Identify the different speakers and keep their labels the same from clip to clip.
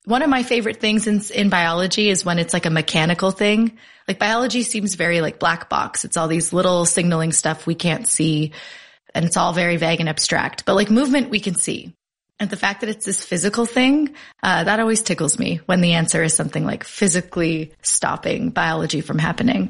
Speaker 1: one of my favorite things in biology is when it's like a mechanical thing. Like biology seems very like black box. It's all these little signaling stuff we can't see, and it's all very vague and abstract. But like movement we can see. And the fact that it's this physical thing, that always tickles me when the answer is something like physically stopping biology from happening.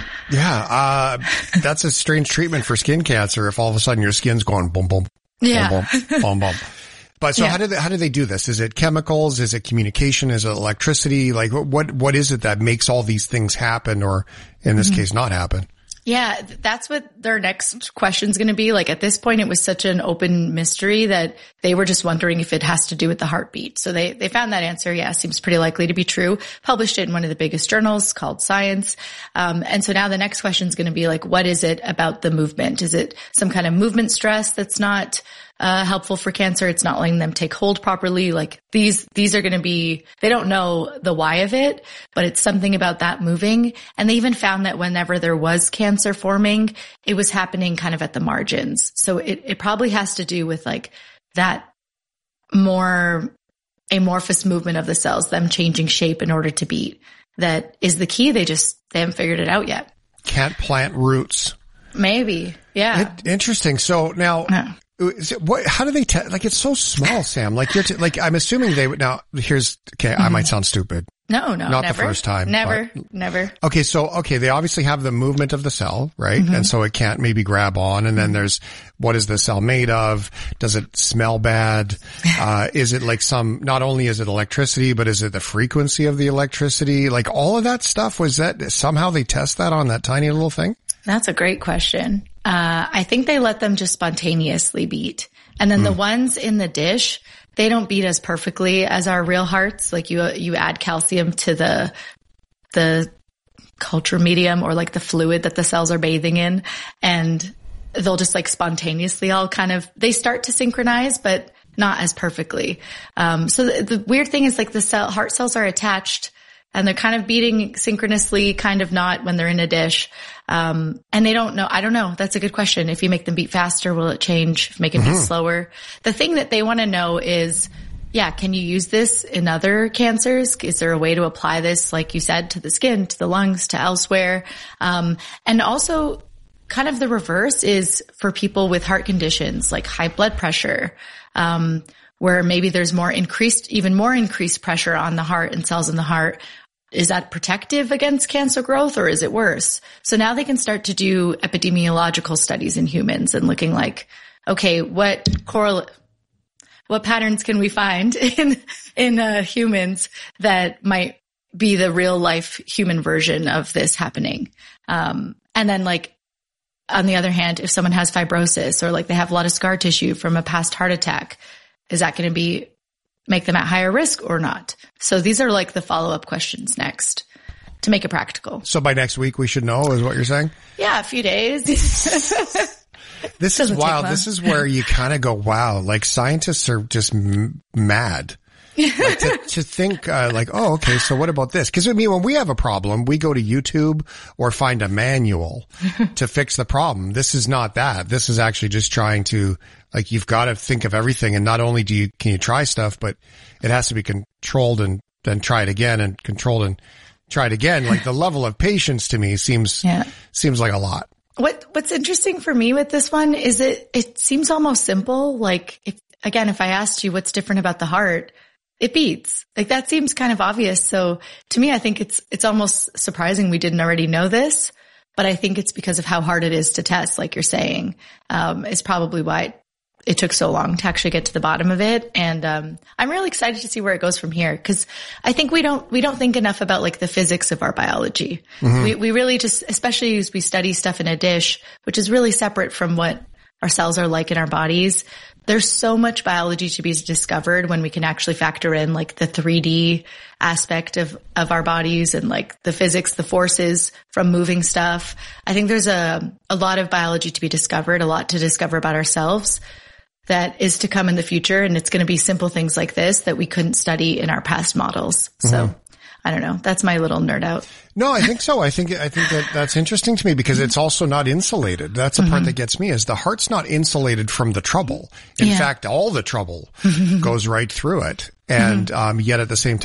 Speaker 2: Yeah. That's a strange treatment for skin cancer if all of a sudden your skin's going boom, boom,
Speaker 1: yeah.
Speaker 2: boom, boom, boom, boom. But so how do they do this? Is it chemicals? Is it communication? Is it electricity? Like what is it that makes all these things happen, or in this case not happen?
Speaker 1: Yeah, that's what their next question is going to be. Like at this point, it was such an open mystery that they were just wondering if it has to do with the heartbeat. So they found that answer. Yeah, seems pretty likely to be true. Published it in one of the biggest journals called Science. And so now the next question is going to be like, what is it about the movement? Is it some kind of movement stress that's not helpful for cancer? It's not letting them take hold properly. Like these are going to be, they don't know the why of it, but it's something about that moving. And they even found that whenever there was cancer forming, it was happening kind of at the margins. So it probably has to do with like that more amorphous movement of the cells, them changing shape in order to beat. That is the key. They haven't figured it out yet. Can't
Speaker 2: plant roots.
Speaker 1: Maybe. Yeah.
Speaker 2: Interesting. So now, how do they like it's so small, Sam? Like like I'm assuming they would now. I might sound stupid.
Speaker 1: No,
Speaker 2: not
Speaker 1: never.
Speaker 2: the first time.
Speaker 1: Never.
Speaker 2: Okay, so they obviously have the movement of the cell, right? And so it can't maybe grab on. And then there's what is the cell made of? Does it smell bad? Is it like not only is it electricity, but is it the frequency of the electricity? Like all of that stuff, was that somehow they test that on that tiny little thing?
Speaker 1: That's a great question. I think they let them just spontaneously beat. And then the ones in the dish, they don't beat as perfectly as our real hearts. Like you add calcium to the culture medium or like the fluid that the cells are bathing in, and they'll just like spontaneously all they start to synchronize, but not as perfectly. So the weird thing is like heart cells are attached and they're kind of beating synchronously, kind of not when they're in a dish. And they don't know. I don't know. That's a good question. If you make them beat faster, will it change? Make it beat slower? The thing that they want to know is, can you use this in other cancers? Is there a way to apply this, like you said, to the skin, to the lungs, to elsewhere? And also kind of the reverse is for people with heart conditions like high blood pressure, where maybe there's even more increased pressure on the heart and cells in the heart. Is that protective against cancer growth, or is it worse? So now they can start to do epidemiological studies in humans and looking like, okay, what patterns can we find in humans that might be the real life human version of this happening? And then like, on the other hand, if someone has fibrosis or like they have a lot of scar tissue from a past heart attack, is that going to make them at higher risk or not? So these are like the follow-up questions next to make it practical.
Speaker 2: So by next week we should know, is what you're saying?
Speaker 1: Yeah, a few days.
Speaker 2: This is wild. This is where you kind of go, wow, like scientists are just mad. Like to think oh, okay, so what about this? Because I mean, when we have a problem, we go to YouTube or find a manual to fix the problem. This is not that. This is actually just trying to, like, you've got to think of everything, and not only can you try stuff, but it has to be controlled and then try it again, and controlled and try it again. Like the level of patience to me seems like a lot.
Speaker 1: What's interesting for me with this one is it seems almost simple. Like if I asked you what's different about the heart, it beats. Like that seems kind of obvious. So to me, I think it's almost surprising we didn't already know this, but I think it's because of how hard it is to test, like you're saying, is probably why it took so long to actually get to the bottom of it. And I'm really excited to see where it goes from here, because I think we don't think enough about like the physics of our biology. We really just, especially as we study stuff in a dish, which is really separate from what our cells are like in our bodies. There's so much biology to be discovered when we can actually factor in like the 3D aspect of our bodies and like the physics, the forces from moving stuff. I think there's a lot of biology to be discovered, a lot to discover about ourselves that is to come in the future. And it's going to be simple things like this that we couldn't study in our past models. So I don't know. That's my little nerd out.
Speaker 2: No, I think so. I think that's interesting to me because it's also not insulated. That's the part that gets me, is the heart's not insulated from the trouble. In fact, all the trouble goes right through it. And, yet at the same time,